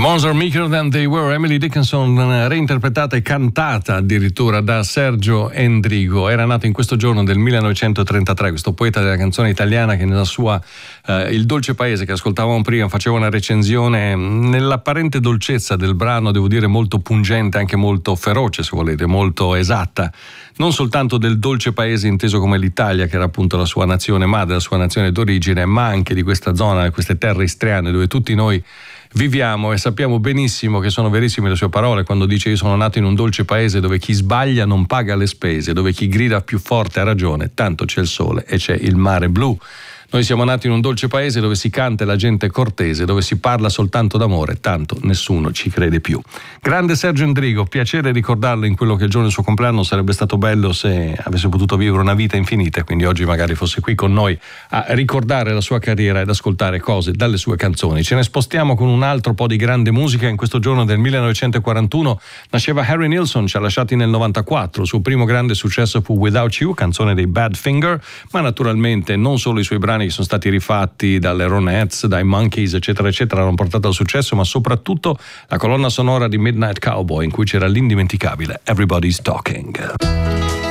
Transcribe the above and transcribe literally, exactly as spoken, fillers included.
Monsters Are Meeker Than They Were, Emily Dickinson, reinterpretata e cantata addirittura da Sergio Endrigo. Era nato in questo giorno del millenovecentotrentatré, questo poeta della canzone italiana che nella sua eh, Il dolce paese che ascoltavamo prima faceva una recensione nell'apparente dolcezza del brano, devo dire molto pungente, anche molto feroce se volete, molto esatta, non soltanto del dolce paese inteso come l'Italia, che era appunto la sua nazione madre, la sua nazione d'origine, ma anche di questa zona, di queste terre istriane dove tutti noi viviamo, e sappiamo benissimo che sono verissime le sue parole quando dice: io sono nato in un dolce paese dove chi sbaglia non paga le spese, dove chi grida più forte ha ragione, tanto c'è il sole e c'è il mare blu. Noi siamo nati in un dolce paese dove si canta e la gente è cortese, dove si parla soltanto d'amore, tanto nessuno ci crede più. Grande Sergio Endrigo, piacere ricordarlo in quello che è il giorno del suo compleanno. Sarebbe stato bello se avesse potuto vivere una vita infinita e quindi oggi magari fosse qui con noi a ricordare la sua carriera ed ascoltare cose dalle sue canzoni. Ce ne spostiamo con un altro po' di grande musica. In questo giorno del millenovecentoquarantuno nasceva Harry Nilsson, ci ha lasciati nel novantaquattro. Il suo primo grande successo fu Without You, canzone dei Badfinger, ma naturalmente non solo i suoi brani che sono stati rifatti dalle Ronettes, dai Monkees eccetera eccetera hanno portato al successo, ma soprattutto la colonna sonora di Midnight Cowboy in cui c'era l'indimenticabile Everybody's Talking.